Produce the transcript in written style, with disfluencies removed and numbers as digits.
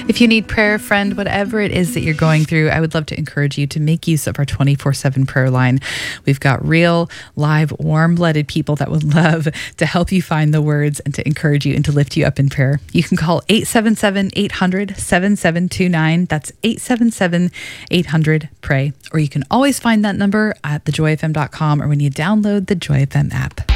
If you need prayer, friend, whatever it is that you're going through, I would love to encourage you to make use of our 24/7 prayer line. We've got real, live, warm-blooded people that would love to help you find the words and to encourage you and to lift you up in prayer. You can call 877-800-7729. That's 877-800-PRAY. Or you can always find that number at thejoyfm.com or when you download the Joy FM app.